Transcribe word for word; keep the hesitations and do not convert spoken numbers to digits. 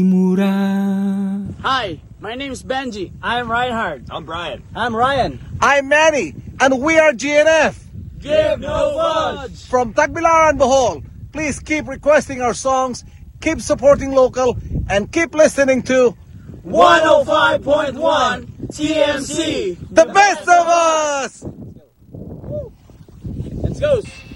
Hi, my name is Benji. I'm Reinhard. I'm Brian. I'm Ryan. I'm Manny, and we are G N F. Give no fudge! From Tagbilaran, Bohol. Please keep requesting our songs, keep supporting local, and keep listening to one oh five point one T M C. The best of us! Let's go!